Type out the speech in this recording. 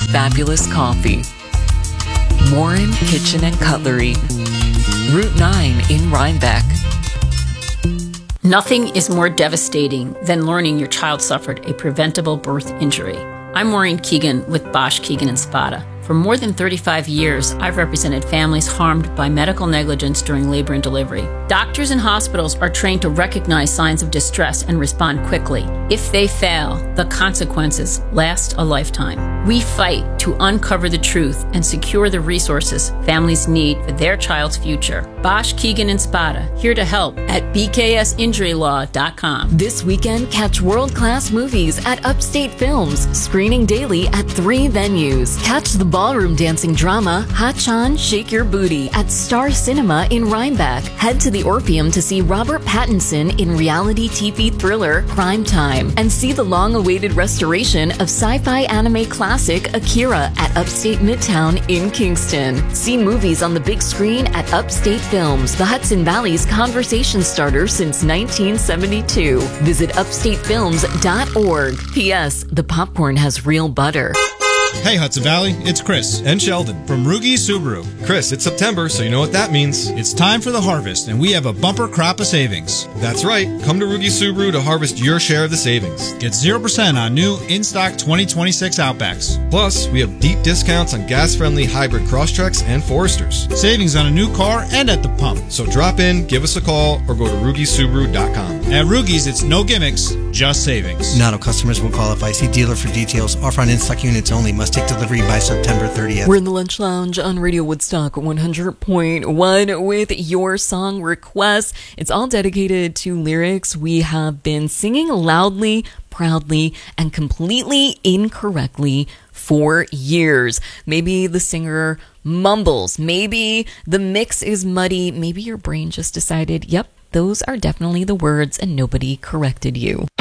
fabulous coffee. Morin Kitchen and Cutlery, Route 9 in Rhinebeck. Nothing is more devastating than learning your child suffered a preventable birth injury. I'm Maureen Keegan with Bosch, Keegan & Spada. For more than 35 years, I've represented families harmed by medical negligence during labor and delivery. Doctors and hospitals are trained to recognize signs of distress and respond quickly. If they fail, the consequences last a lifetime. We fight to uncover the truth and secure the resources families need for their child's future. Bosch, Keegan & Spada, here to help at bksinjurylaw.com. This weekend, catch world-class movies at Upstate Films, screening daily at 3 venues. Catch the ballroom dancing drama Ha-Chan Shake Your Booty at Star Cinema in Rhinebeck. Head to the Orpheum to see Robert Pattinson in reality TV thriller Crime Time, and see the long-awaited restoration of sci-fi anime classic Akira at Upstate Midtown in Kingston. See movies on the big screen at Upstate Films, the Hudson Valley's conversation starter since 1972. Visit upstatefilms.org. P.S. The popcorn has real butter. Hey Hudson Valley, it's Chris and Sheldon from Rugi Subaru. Chris, it's September, so you know what that means. It's time for the harvest, and we have a bumper crop of savings. That's right. Come to Rugi Subaru to harvest your share of the savings. Get 0% on new in-stock 2026 Outbacks. Plus, we have deep discounts on gas-friendly hybrid Crosstreks and Foresters. Savings on a new car and at the pump. So drop in, give us a call, or go to RugiSubaru.com. At Rugi's, it's no gimmicks, just savings. Not all customers will qualify. See dealer for details. Offer on in-stock units only. Must take delivery by September 30th. We're in the Lunch Lounge on Radio Woodstock 100.1 with your song requests. It's all dedicated to lyrics we have been singing loudly, proudly, and completely incorrectly for years. Maybe the singer mumbles. Maybe the mix is muddy. Maybe your brain just decided, yep, those are definitely the words and nobody corrected you.